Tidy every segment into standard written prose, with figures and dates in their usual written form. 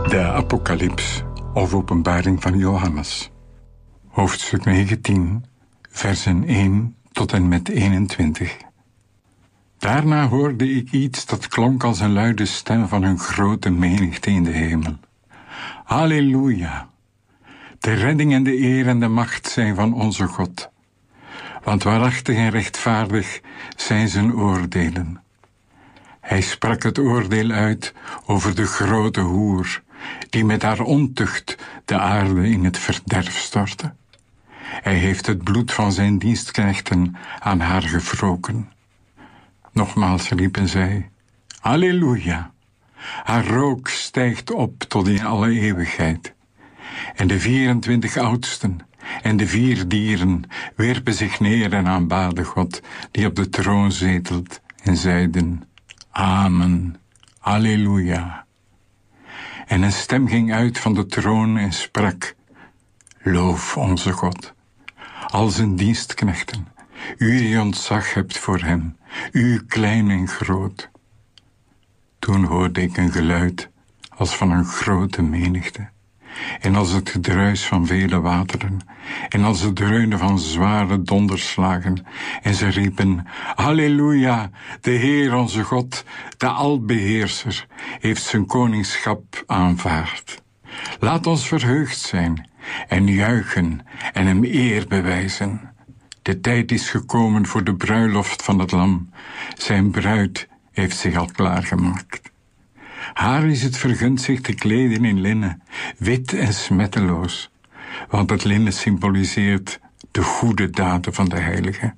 De Apocalyps, of Openbaring van Johannes. Hoofdstuk 19, versen 1 tot en met 21. Daarna hoorde ik iets dat klonk als een luide stem van een grote menigte in de hemel. Halleluja! De redding en de eer en de macht zijn van onze God. Want waarachtig en rechtvaardig zijn zijn oordelen. Hij sprak het oordeel uit over de grote hoer, die met haar ontucht de aarde in het verderf stortte. Hij heeft het bloed van zijn dienstknechten aan haar gewroken. Nogmaals riepen zij, Halleluja! Haar rook stijgt op tot in alle eeuwigheid. En de 24 oudsten en de 4 dieren werpen zich neer en aanbaden God, die op de troon zetelt, en zeiden, Amen, Halleluja. En een stem ging uit van de troon en sprak, Loof onze God, al zijn dienstknechten, u die ontzag hebt voor hem, u klein en groot. Toen hoorde ik een geluid als van een grote menigte, en als het gedruis van vele wateren, en als het dreunen van zware donderslagen, en ze riepen, Halleluja, de Heer onze God, de Albeheerser, heeft zijn koningschap aanvaard. Laat ons verheugd zijn, en juichen, en hem eer bewijzen. De tijd is gekomen voor de bruiloft van het lam, zijn bruid heeft zich al klaargemaakt. Haar is het vergund zich te kleden in linnen, wit en smetteloos, want het linnen symboliseert de goede daden van de heilige.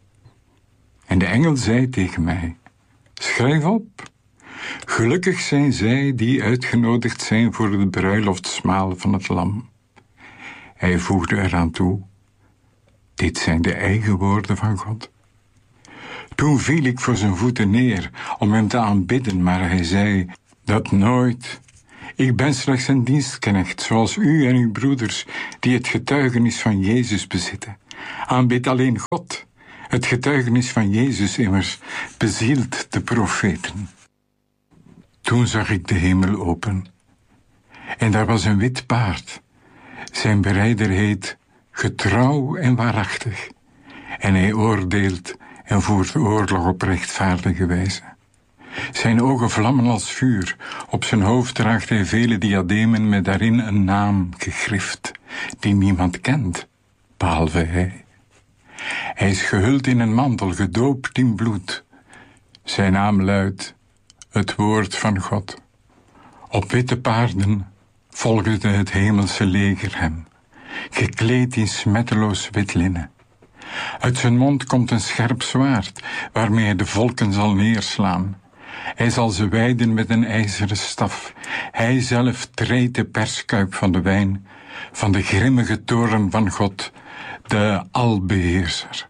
En de engel zei tegen mij, schrijf op, gelukkig zijn zij die uitgenodigd zijn voor het bruiloftsmaal van het lam. Hij voegde eraan toe, dit zijn de eigen woorden van God. Toen viel ik voor zijn voeten neer om hem te aanbidden, maar hij zei, dat nooit. Ik ben slechts een dienstknecht, zoals u en uw broeders, die het getuigenis van Jezus bezitten. Aanbid alleen God. Het getuigenis van Jezus immers bezielt de profeten. Toen zag ik de hemel open. En daar was een wit paard. Zijn berijder heet Getrouw en Waarachtig. En hij oordeelt en voert oorlog op rechtvaardige wijze. Zijn ogen vlammen als vuur. Op zijn hoofd draagt hij vele diademen met daarin een naam gegrift, die niemand kent, behalve hij. Hij is gehuld in een mantel, gedoopt in bloed. Zijn naam luidt, het woord van God. Op witte paarden volgde het hemelse leger hem, gekleed in smetteloos wit linnen. Uit zijn mond komt een scherp zwaard, waarmee hij de volken zal neerslaan. Hij zal ze weiden met een ijzeren staf. Hij zelf treedt de perskuip van de wijn, van de grimmige toorn van God, de Albeheerser.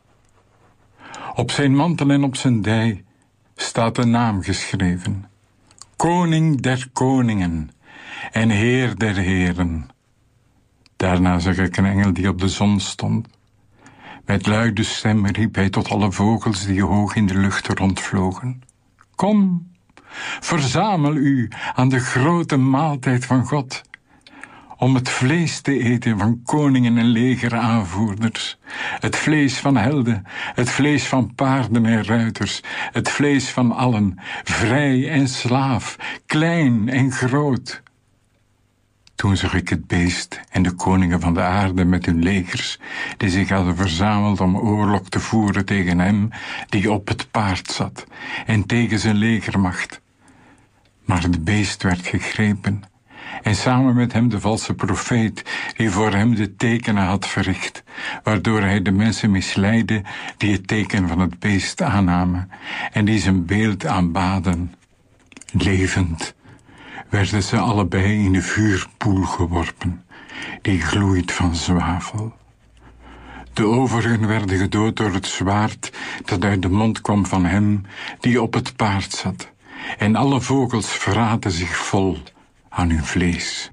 Op zijn mantel en op zijn dij staat een naam geschreven. Koning der koningen en Heer der heren. Daarna zag ik een engel die op de zon stond. Met luide stem riep hij tot alle vogels die hoog in de lucht rondvlogen. Kom, verzamel u aan de grote maaltijd van God, om het vlees te eten van koningen en legeraanvoerders, het vlees van helden, het vlees van paarden en ruiters, het vlees van allen, vrij en slaaf, klein en groot. Toen zag ik het beest en de koningen van de aarde met hun legers, die zich hadden verzameld om oorlog te voeren tegen hem die op het paard zat en tegen zijn legermacht. Maar het beest werd gegrepen en samen met hem de valse profeet die voor hem de tekenen had verricht, waardoor hij de mensen misleidde die het teken van het beest aannamen en die zijn beeld aanbaden. Levend werden ze allebei in de vuurpoel geworpen, die gloeit van zwavel. De overigen werden gedood door het zwaard dat uit de mond kwam van hem die op het paard zat, en alle vogels verraten zich vol aan hun vlees.